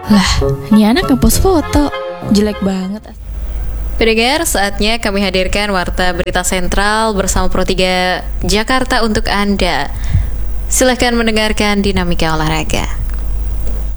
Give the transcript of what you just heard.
Lah, ini anak ngepost foto. Jelek banget. Pendengar, saatnya kami hadirkan Warta Berita Sentral bersama Pro3 Jakarta untuk Anda. Silahkan mendengarkan dinamika olahraga.